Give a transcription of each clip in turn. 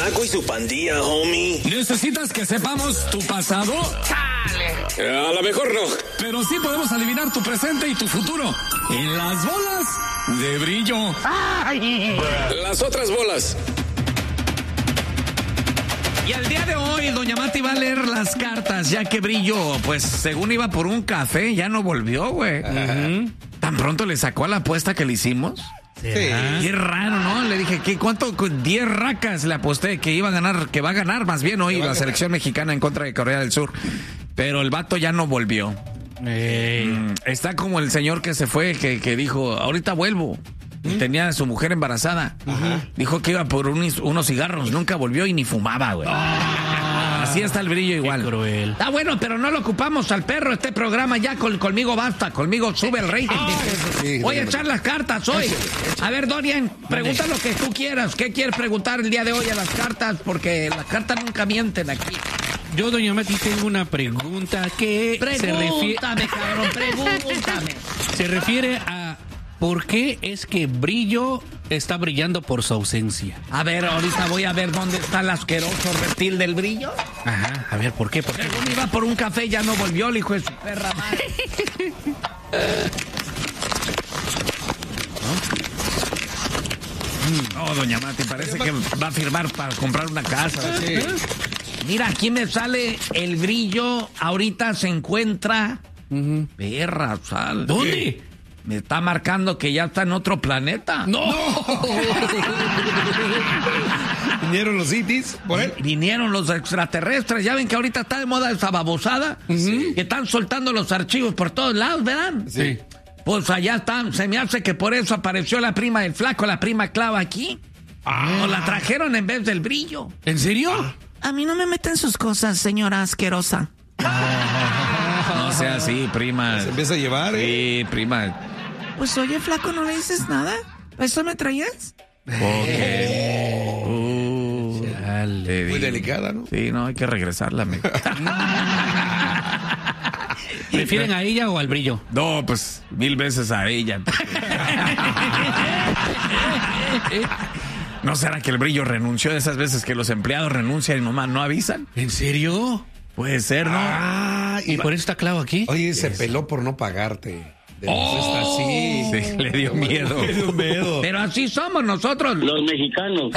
Flaco y su pandilla, homie. ¿Necesitas que sepamos tu pasado? ¡Chale! A lo mejor no. Pero sí podemos adivinar tu presente y tu futuro. En las bolas de brillo. ¡Ay! Las otras bolas. Y al día de hoy, doña Mati va a leer las cartas, ya que Brillo, pues, según iba por un café, ya no volvió, güey. ¿Tan pronto le sacó a la apuesta que le hicimos? Sí. Qué raro, ¿no? Le dije, ¿cuánto? 10 racas le aposté que iba a ganar, que va a ganar más bien hoy la selección mexicana en contra de Corea del Sur. Pero el vato ya no volvió. Está como el señor que se fue, que dijo, ahorita vuelvo. Y tenía a su mujer embarazada. Dijo que iba por unos cigarros, nunca volvió y ni fumaba, güey. Así está el Brillo igual. Qué cruel. Está bueno, pero no lo ocupamos al perro este programa ya, conmigo basta, conmigo sube el rating. Voy a echar las cartas hoy. A ver, Dorian, pregunta lo que tú quieras. ¿Qué quieres preguntar el día de hoy a las cartas? Porque las cartas nunca mienten aquí. Yo, doña Mati, tengo una pregunta que Pregúntame, cabrón, pregúntame. se refiere a ¿por qué es que Brillo está brillando por su ausencia? A ver, ahorita voy a ver dónde está el asqueroso reptil del Brillo. Ajá, a ver, ¿por qué? ¿Por qué? Según iba por un café, ya no volvió, el hijo de su perra madre. No, doña Mati, parece que va a firmar para comprar una casa. Sí. Mira, aquí me sale el Brillo, ahorita se encuentra... Perra, sal. ¿Dónde? Me está marcando que ya está en otro planeta. ¡No! ¿Vinieron los itis por él? Vinieron los extraterrestres. Ya ven que ahorita está de moda esa babosada. Que están soltando los archivos por todos lados, ¿verdad? Sí. Pues allá están. Se me hace que por eso apareció la prima del Flaco, la prima Clava aquí. O la trajeron en vez del Brillo. ¿En serio? A mí no me meten sus cosas, señora asquerosa. No sea así, prima. Se empieza a llevar, Sí, prima. Pues oye, Flaco, ¿no le dices nada? ¿Eso me traías? Chale. Muy delicada, ¿no? Sí, no, hay que regresarla. ¿Prefieren a ella o al Brillo? No, pues 1000 veces a ella. ¿No será que el Brillo renunció de esas veces que los empleados renuncian y nomás no avisan? ¿En serio? Puede ser, ¿no? ¿Y por eso está Clavo aquí? Oye, se peló por no pagarte. Está así. Sí, le dio miedo. Le dio miedo. Pero así somos nosotros. Los mexicanos.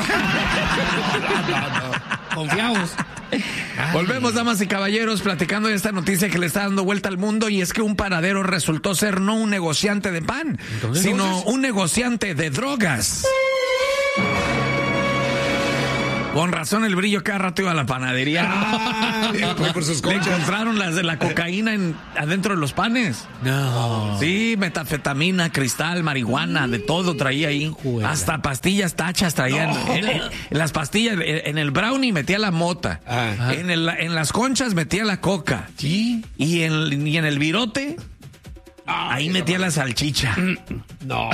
Confiados. Volvemos, damas y caballeros, platicando de esta noticia que le está dando vuelta al mundo, y es que un panadero resultó ser no un negociante de pan, sino un negociante de drogas. Con razón el Brillo cada rato iba a la panadería. Por sus Le conchas. encontraron las de la cocaína adentro de los panes. No. Sí, metafetamina, cristal, marihuana, de todo traía ahí. Juega. Hasta pastillas tachas traían. En las pastillas, en el brownie metía la mota. Ah. En las conchas metía la coca. Sí. Y en el virote, ahí metía la salchicha. No.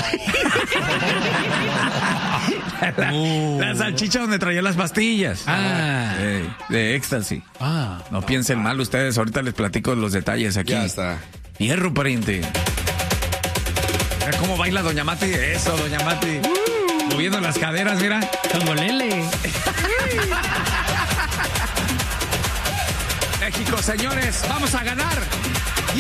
La salchicha donde traía las pastillas. De éxtasis. Ah. No piensen mal ustedes, ahorita les platico los detalles aquí. Ya está. Fierro, pariente. Mira cómo baila doña Mati. Eso, doña Mati. Moviendo las caderas, mira. Como Lele. México, señores, vamos a ganar.